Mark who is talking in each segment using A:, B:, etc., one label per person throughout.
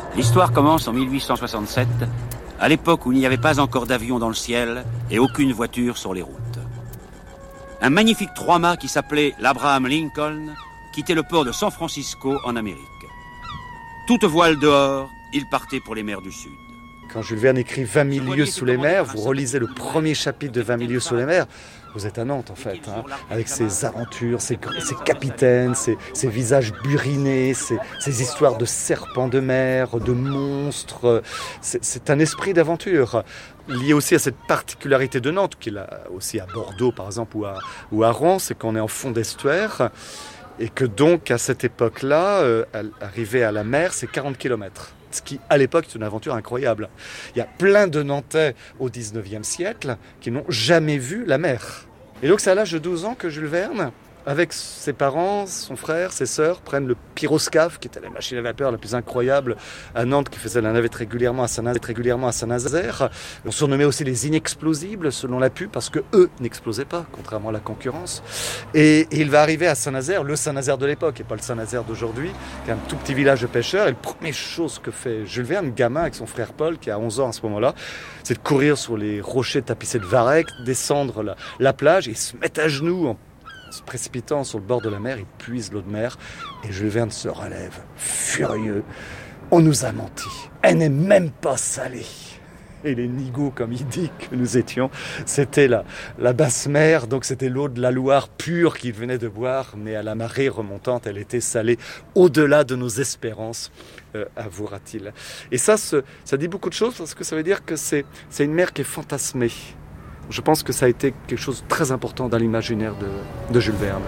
A: L'histoire commence en 1867, à l'époque où il n'y avait pas encore d'avion dans le ciel et aucune voiture sur les routes. Un magnifique trois-mâts qui s'appelait l'Abraham Lincoln quittait le port de San Francisco en Amérique. Toute voile dehors, il partait pour les mers du Sud.
B: Quand Jules Verne écrit 20 000 lieues sous les mers, vous relisez le premier chapitre de 20 000 lieues sous les mers, vous êtes à Nantes en fait, avec ses aventures, ses capitaines, ses visages burinés, ses histoires de serpents de mer, de monstres. C'est un esprit d'aventure, lié aussi à cette particularité de Nantes, qu'il a aussi à Bordeaux par exemple ou à Rouen, c'est qu'on est en fond d'estuaire, et que donc à cette époque-là, arriver à la mer, c'est 40 km. Ce qui, à l'époque, est une aventure incroyable. Il y a plein de Nantais au 19e siècle qui n'ont jamais vu la mer. Et donc, c'est à l'âge de 12 ans que Jules Verne, avec ses parents, son frère, ses sœurs, prennent le pyroscaphe, qui était la machine à vapeur la plus incroyable à Nantes, qui faisait la navette régulièrement à Saint-Nazaire. On surnommait aussi les inexplosibles, selon la pub, parce que eux n'explosaient pas, contrairement à la concurrence. Et il va arriver à Saint-Nazaire, le Saint-Nazaire de l'époque, et pas le Saint-Nazaire d'aujourd'hui, qui est un tout petit village de pêcheurs. Et la première chose que fait Jules Verne, gamin, avec son frère Paul, qui a 11 ans à ce moment-là, c'est de courir sur les rochers tapissés de varech, descendre la plage et se mettre à genoux en se précipitant sur le bord de la mer, il puise l'eau de mer et Jules Verne se relève, furieux. On nous a menti. Elle n'est même pas salée. Et les nigauds, comme il dit que nous étions, c'était la basse mer, donc c'était l'eau de la Loire pure qu'il venait de boire, mais à la marée remontante, elle était salée au-delà de nos espérances, avouera-t-il. Et ça dit beaucoup de choses parce que ça veut dire que c'est une mer qui est fantasmée. Je pense que ça a été quelque chose de très important dans l'imaginaire de Jules Verne.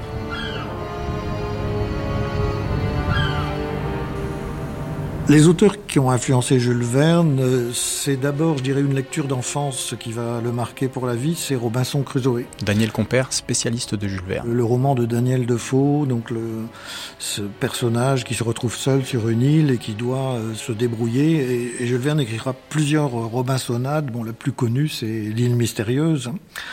C: Les auteurs qui ont influencé Jules Verne, c'est d'abord, je dirais, une lecture d'enfance qui va le marquer pour la vie, c'est Robinson Crusoe.
D: Daniel Compère, spécialiste de Jules Verne.
C: Le roman de Daniel Defoe, donc ce personnage qui se retrouve seul sur une île et qui doit se débrouiller. Et Jules Verne écrira plusieurs Robinsonades. Bon, la plus connue, c'est L'île mystérieuse,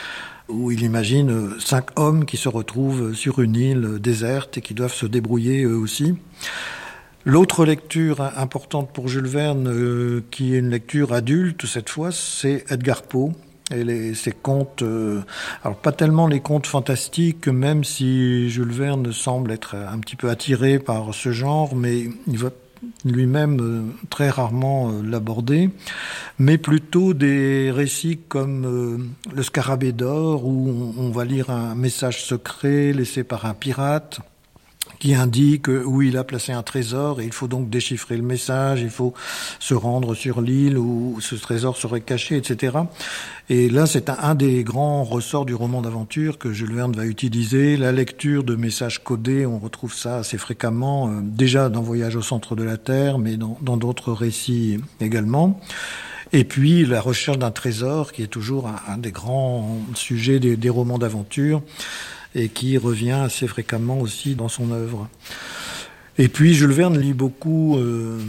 C: où il imagine 5 hommes qui se retrouvent sur une île déserte et qui doivent se débrouiller eux aussi. L'autre lecture importante pour Jules Verne, qui est une lecture adulte cette fois, c'est Edgar Poe et ses contes. Alors pas tellement les contes fantastiques, même si Jules Verne semble être un petit peu attiré par ce genre, mais il va lui-même très rarement l'aborder, mais plutôt des récits comme Le Scarabée d'or, où on va lire un message secret laissé par un pirate, qui indique où il a placé un trésor, et il faut donc déchiffrer le message, il faut se rendre sur l'île où ce trésor serait caché, etc. Et là, c'est un des grands ressorts du roman d'aventure que Jules Verne va utiliser, la lecture de messages codés. On retrouve ça assez fréquemment, déjà dans Voyage au centre de la Terre, mais dans d'autres récits également. Et puis la recherche d'un trésor, qui est toujours un des grands sujets des romans d'aventure, et qui revient assez fréquemment aussi dans son œuvre. Et puis Jules Verne lit beaucoup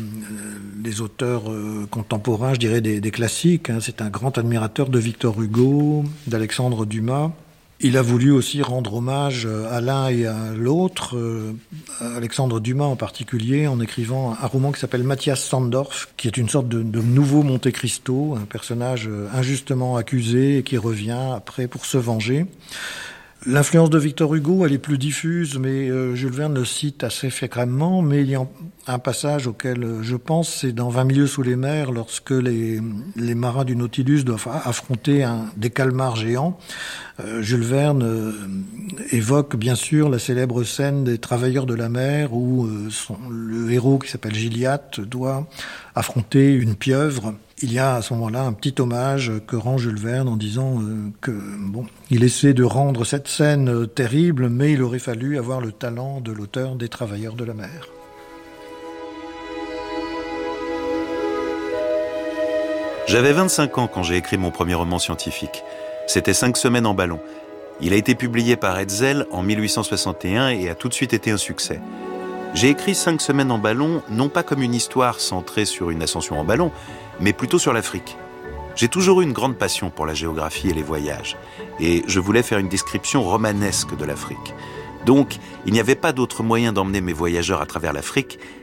C: les auteurs contemporains, je dirais des classiques. C'est un grand admirateur de Victor Hugo, d'Alexandre Dumas. Il a voulu aussi rendre hommage à l'un et à l'autre, Alexandre Dumas en particulier, en écrivant un roman qui s'appelle Mathias Sandorf, qui est une sorte de nouveau Monte Cristo, un personnage injustement accusé et qui revient après pour se venger. L'influence de Victor Hugo, elle est plus diffuse, mais Jules Verne le cite assez fréquemment, mais il y a un passage auquel je pense, c'est dans 20 milieux sous les mers, lorsque les marins du Nautilus doivent affronter des calmars géants. Jules Verne évoque bien sûr la célèbre scène des travailleurs de la mer, où le héros qui s'appelle Gilliatt doit affronter une pieuvre. Il y a à ce moment-là un petit hommage que rend Jules Verne en disant il essaie de rendre cette scène terrible, mais il aurait fallu avoir le talent de l'auteur des Travailleurs de la mer.
E: J'avais 25 ans quand j'ai écrit mon premier roman scientifique. C'était 5 semaines en ballon. Il a été publié par Hetzel en 1861 et a tout de suite été un succès. J'ai écrit 5 semaines en ballon, non pas comme une histoire centrée sur une ascension en ballon, mais plutôt sur l'Afrique. J'ai toujours eu une grande passion pour la géographie et les voyages, et je voulais faire une description romanesque de l'Afrique. Donc, il n'y avait pas d'autre moyen d'emmener mes voyageurs à travers l'Afrique